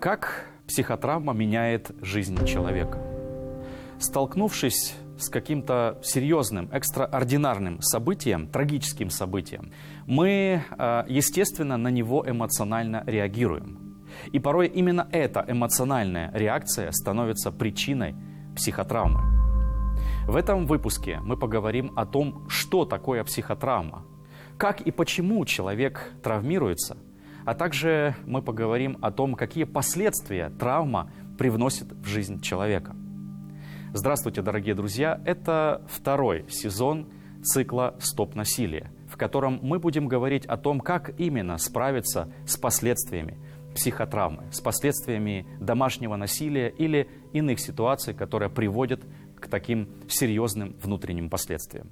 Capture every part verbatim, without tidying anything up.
Как психотравма меняет жизнь человека? Столкнувшись с каким-то серьезным, экстраординарным событием, трагическим событием, мы, естественно, на него эмоционально реагируем. И порой именно эта эмоциональная реакция становится причиной психотравмы. В этом выпуске мы поговорим о том, что такое психотравма, как и почему человек травмируется, а также мы поговорим о том, какие последствия травма привносит в жизнь человека. Здравствуйте, дорогие друзья! Это второй сезон цикла «Стоп насилие», в котором мы будем говорить о том, как именно справиться с последствиями психотравмы, с последствиями домашнего насилия или иных ситуаций, которые приводят к таким серьезным внутренним последствиям.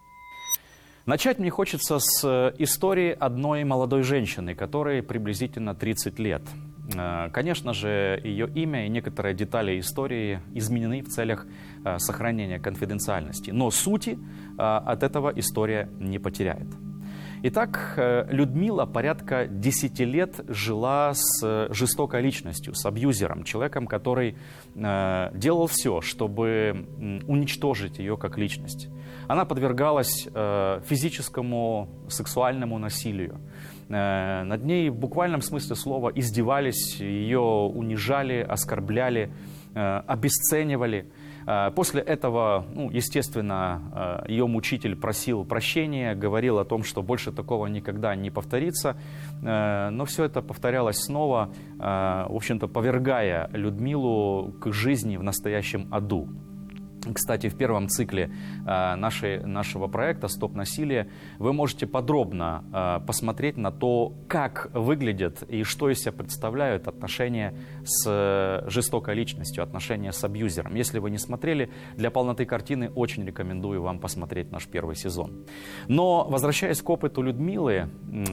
Начать мне хочется с истории одной молодой женщины, которой приблизительно тридцать лет. Конечно же, ее имя и некоторые детали истории изменены в целях сохранения конфиденциальности, но сути от этого история не потеряет. Итак, Людмила порядка десяти лет жила с жестокой личностью, с абьюзером, человеком, который делал все, чтобы уничтожить ее как личность. Она подвергалась физическому, сексуальному насилию. Над ней в буквальном смысле слова издевались, ее унижали, оскорбляли, обесценивали. После этого, ну, естественно, ее мучитель просил прощения, говорил о том, что больше такого никогда не повторится. Но все это повторялось снова, в общем-то, повергая Людмилу к жизни в настоящем аду. Кстати, в первом цикле э, нашей, нашего проекта «Стоп насилие» вы можете подробно э, посмотреть на то, как выглядят и что из себя представляют отношения с э, жестокой личностью, отношения с абьюзером. Если вы не смотрели, для полноты картины очень рекомендую вам посмотреть наш первый сезон. Но, возвращаясь к опыту Людмилы,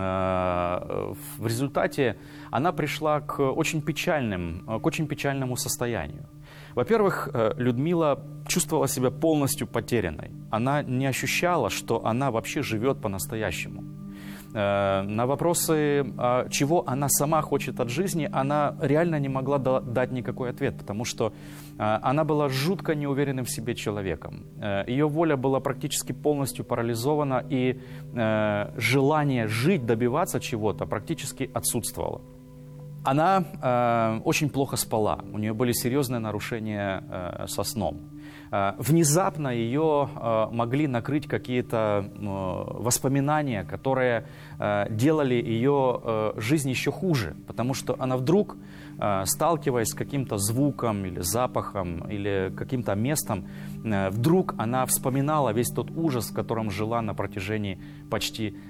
э, в результате она пришла к очень печальным, к очень печальному состоянию. Во-первых, Людмила чувствовала себя полностью потерянной. Она не ощущала, что она вообще живет по-настоящему. На вопросы, чего она сама хочет от жизни, она реально не могла дать никакой ответ, потому что она была жутко неуверенным в себе человеком. Ее воля была практически полностью парализована, и желание жить, добиваться чего-то практически отсутствовало. Она э, очень плохо спала, у нее были серьезные нарушения э, со сном. Э, внезапно ее э, могли накрыть какие-то э, воспоминания, которые э, делали ее э, жизнь еще хуже, потому что она вдруг, э, сталкиваясь с каким-то звуком или запахом или каким-то местом, э, вдруг она вспоминала весь тот ужас, в котором жила на протяжении почти